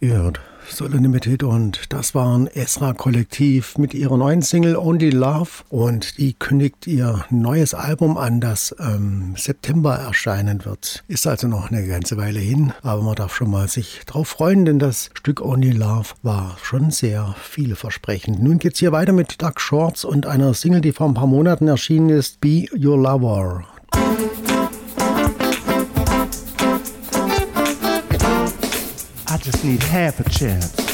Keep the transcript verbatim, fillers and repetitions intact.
Gehört. Soul Unlimited und das waren Esra Kollektiv mit ihrer neuen Single Only Love und die kündigt ihr neues Album an, das ähm, September erscheinen wird. Ist also noch eine ganze Weile hin, aber man darf schon mal sich drauf freuen, denn das Stück Only Love war schon sehr vielversprechend. Nun geht's hier weiter mit Doug Shorts und einer Single, die vor ein paar Monaten erschienen ist, Be Your Lover. I just need half a chance